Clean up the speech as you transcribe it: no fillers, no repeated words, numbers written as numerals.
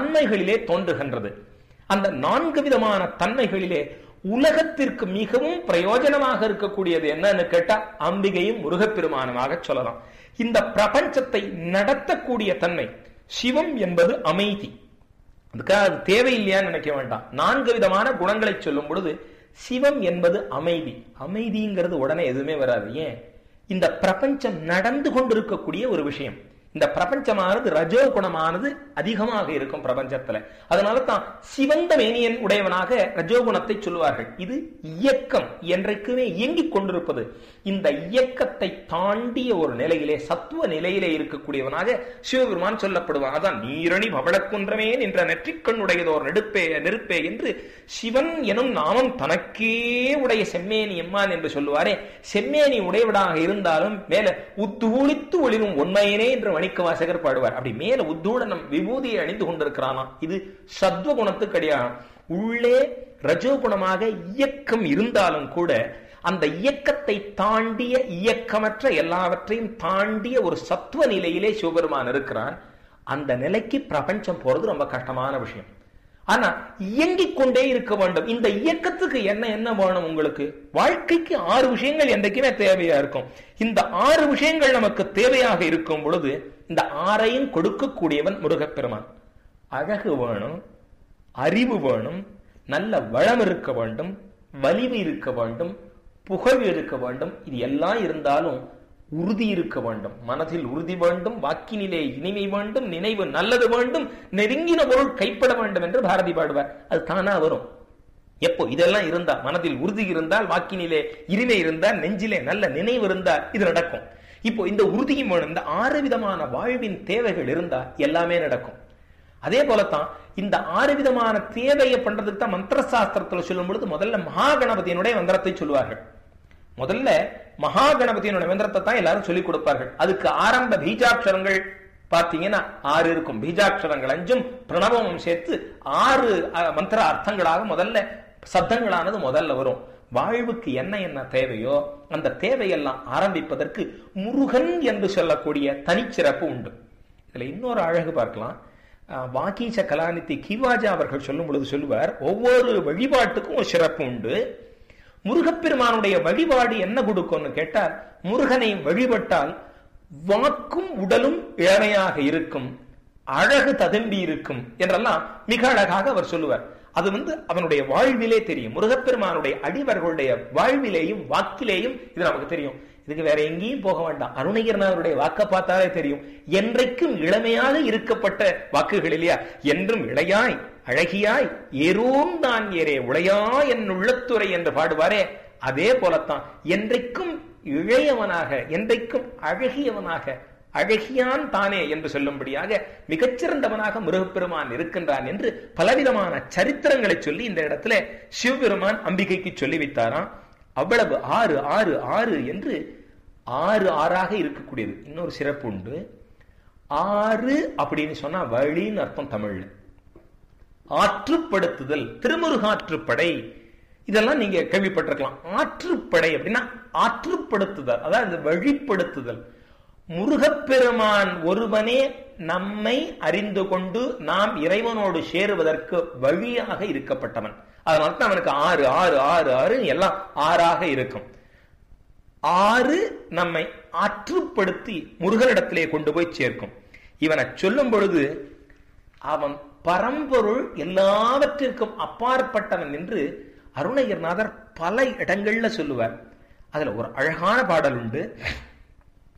தன்மைகளிலே தோன்றுகின்றது. அந்த 4 விதமான தன்மைகளிலே உலகத்திற்கு மிகவும் பிரயோஜனமாக இருக்கக்கூடியது என்னன்னு கேட்டா அம்பிகையும் முருகப்பெருமானுமாக சொல்லலாம். இந்த பிரபஞ்சத்தை நடத்தக்கூடிய தன்மை. சிவம் என்பது அமைதி. அதுக்காக அது தேவையில்லையான்னு நினைக்க வேண்டாம். 4 விதமான குணங்களை சொல்லும் பொழுது சிவம் என்பது அமைதி. அமைதிங்கிறது உடனே எதுவுமே வராது. ஏன்? இந்த பிரபஞ்சம் நடந்து கொண்டிருக்கக்கூடிய ஒரு விஷயம். இந்த பிரபஞ்சமானது ரஜோ குணமானது அதிகமாக இருக்கும் பிரபஞ்சத்துல. அதனால தான் சிவந்த மேனியன் உடையவனாக ரஜோகுணத்தை சொல்லுவார்கள். இது இயக்கம், என்றைக்குமே இயங்கிக் கொண்டிருப்பது. இந்த இயக்கத்தை தாண்டிய ஒரு நிலையிலே, சத்துவ நிலையிலே இருக்கக்கூடியவனாக சிவபெருமான் சொல்லப்படுவான். அதான் நீரணி பவளக்குன்றமே என்ற நெற்றிக்கண்ணுடையதோர் நெருப்பே என்று சிவன் எனும் நாமம் தனக்கே உடைய செம்மேனி எம்மான் என்று சொல்லுவாரே. செம்மேனி உடையவனாக இருந்தாலும் மேல உத்தூளித்து ஒளிரும் உண்மையினே என்று மணிக்க வாசகர் பாடுவார். அப்படி மேல உத்தூடனம் விபூதியை அணிந்து கொண்டிருக்கிறானா, இது சத்வ குணத்துக்கு அடையாளம். உள்ளே ரஜோகுணமாக இயக்கம் இருந்தாலும் கூட அந்த இயக்கத்தை தாண்டிய, இயக்கமற்ற எல்லாவற்றையும் தாண்டிய ஒரு சத்துவ நிலையிலே சிவபெருமான் இருக்கிறான். அந்த நிலைக்கு பிரபஞ்சம் போறது ரொம்ப கஷ்டமான விஷயம். ஆனா இயங்கிக் கொண்டே இருக்க வேண்டும். இந்த இயக்கத்துக்கு என்ன வேணும்? உங்களுக்கு வாழ்க்கைக்கு 6 விஷயங்கள் என்றைக்குமே தேவையா இருக்கும். இந்த 6 விஷயங்கள் நமக்கு தேவையாக இருக்கும் பொழுது இந்த 6ஐயும் கொடுக்கக்கூடியவன் முருகப்பெருமான். அழகு வேணும், அறிவு வேணும், நல்ல வளம் இருக்க வேண்டும், வலிவு இருக்க வேண்டும், புகழ் இருக்க வேண்டும். இது எல்லாம் இருந்தாலும் உறுதி இருக்க வேண்டும். மனதில் உறுதி வேண்டும், வாக்கினிலே இனிமை வேண்டும், நினைவு நல்லது வேண்டும், நெருங்கின பொருள் கைப்பட வேண்டும் என்று பாரதி பாடுவார். அது தானா வரும். எப்போ இதெல்லாம் இருந்தா, மனதில் உறுதி இருந்தால், வாக்கினிலே இனிமை இருந்தால், நெஞ்சிலே நல்ல நினைவு இருந்தால் இது நடக்கும். இப்போ இந்த உறுதியும் வேணும். இந்த 6 விதமான வாழ்வின் தேவைகள் இருந்தா எல்லாமே நடக்கும். அதே போலத்தான் இந்த 6 விதமான தேவையை பண்றதுக்கு தான் மந்திர சாஸ்திரத்துல சொல்லும் பொழுது முதல்ல மகாகணபதியினுடைய மந்திரத்தை சொல்லுவார்கள். முதல்ல மகாகணபதியினுடைய மந்திரத்தை தான் எல்லாரும் சொல்லிக் கொடுப்பார்கள். அதுக்கு ஆரம்ப பீஜாட்சரங்கள் பார்த்தீங்கன்னா 6 இருக்கும். பீஜாட்சரங்கள் 5ம் பிரணவமும் சேர்த்து 6 மந்திர அர்த்தங்களாக முதல்ல சப்தங்களானது முதல்ல வரும். வாழ்வுக்கு என்ன தேவையோ அந்த தேவையெல்லாம் ஆரம்பிப்பதற்கு முருகன் என்று சொல்லக்கூடிய தனிச்சிறப்பு உண்டு. இதுல இன்னொரு அழகு பார்க்கலாம். வாகீச கலாநிதி கிவாஜா அவர்கள் சொல்லும் பொழுது சொல்லுவார், ஒவ்வொரு வழிபாட்டுக்கும் ஒரு சிறப்பு உண்டு. முருகப்பெருமானுடைய வழிபாடு என்ன கொடுக்கும்னு கேட்டால், முருகனை வழிபட்டால் வாக்கும் உடலும் இளமையாக இருக்கும், அழகு ததும்பி இருக்கும் என்றெல்லாம் மிக அழகாக அவர் சொல்லுவார். அது அவனுடைய வாழ்விலே தெரியும். முருகப்பெருமானுடைய அடிவர்களுடைய வாழ்விலேயும் வாக்கிலேயும் இது நமக்கு தெரியும். இதுக்கு வேற எங்கேயும் போக வேண்டாம். அருணகிரிநாதருடைய வாக்க பார்த்தாலே தெரியும். என்றைக்கும் இளமையாக இருக்கப்பட்ட வாக்குகள் இல்லையா? என்றும் இளையாய் அழகியாய் ஏரோம் தான் ஏரே உளையா என் உள்ளத்துறை என்று பாடுவாரே, அதே போலத்தான் என்றைக்கும் இளையவனாக, என்றைக்கும் அழகியவனாக, அழகியான் தானே என்று சொல்லும்படியாக மிகச்சிறந்தவனாக முருகப்பெருமான் இருக்கின்றான் என்று பலவிதமான சரித்திரங்களை சொல்லி இந்த இடத்துல சிவபெருமான் அம்பிகைக்கு சொல்லி வைத்தாராம். அவ்வளவு 6 6 6 என்று 6 6ஆக இருக்கக்கூடியது. இன்னொரு சிறப்பு உண்டு. 6 அப்படின்னு சொன்னா வழின்னு அர்த்தம் தமிழ்ல. ஆற்றுப்படுத்துதல், திருமுருகாற்றுப்படை, இதெல்லாம் நீங்க கேள்விப்பட்டிருக்கலாம். ஆற்றுப்படை அப்படின்னா ஆற்றுப்படுத்துதல், அதாவது வழிப்படுத்துதல். முருகப்பெருமான் ஒருவனே நம்மை அறிந்து கொண்டு நாம் இறைவனோடு சேருவதற்கு வழியாக இருக்கப்பட்டவன். அதனால தான் அவனுக்கு 6 6 6 6 எல்லாம் 6ஆக இருக்கும். 6 நம்மை ஆற்றுப்படுத்தி முருகனிடத்திலே கொண்டு போய் சேர்க்கும். இவனை சொல்லும் பொழுது அவன் பரம்பொருள், எல்லாவற்றிற்கும் அப்பாற்பட்டவன் என்று அருணகிரிநாதர் பல இடங்கள்ல சொல்லுவார். அதுல ஒரு அழகான பாடல் உண்டு.